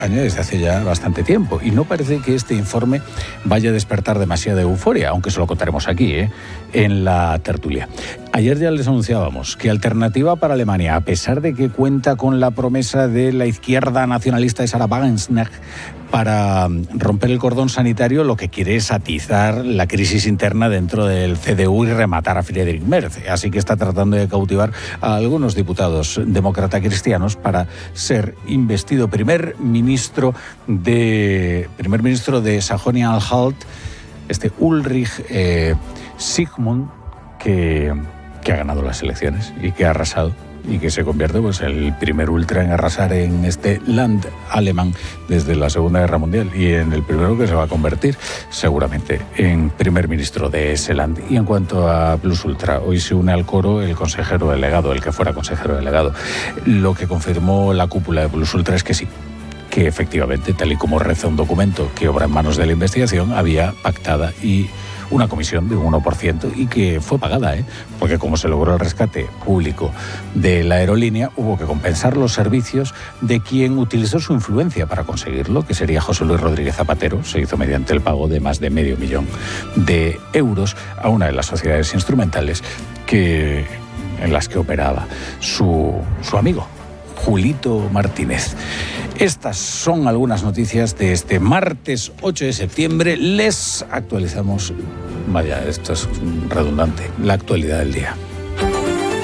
desde hace ya bastante tiempo, y no parece que este informe vaya a despertar demasiada euforia, aunque se lo contaremos aquí, en la tertulia. Ayer ya les anunciábamos que Alternativa para Alemania, a pesar de que cuenta con la promesa de la izquierda nacionalista de Sarah Wagenknecht para romper el cordón sanitario, lo que quiere es atizar la crisis interna dentro del CDU y rematar a Friedrich Merz. Así que está tratando de cautivar a algunos diputados demócrata cristianos para ser investido primer ministro de Sajonia-Anhalt, Ulrich Sigmund, que ha ganado las elecciones y que ha arrasado, y que se convierte el primer ultra en arrasar en este Land alemán desde la Segunda Guerra Mundial, y en el primero que se va a convertir seguramente en primer ministro de ese Land. Y en cuanto a Plus Ultra, hoy se une al coro el consejero delegado, el que fuera consejero delegado. Lo que confirmó la cúpula de Plus Ultra es que sí, que efectivamente, tal y como reza un documento que obra en manos de la investigación, había pactada y una comisión de un 1% y que fue pagada, porque como se logró el rescate público de la aerolínea, hubo que compensar los servicios de quien utilizó su influencia para conseguirlo, que sería José Luis Rodríguez Zapatero. Se hizo mediante el pago de más de $500,000 de euros a una de las sociedades instrumentales en las que operaba su amigo Julito Martínez. Estas son algunas noticias de este martes 8 de septiembre. Les actualizamos, vaya, esto es redundante, la actualidad del día.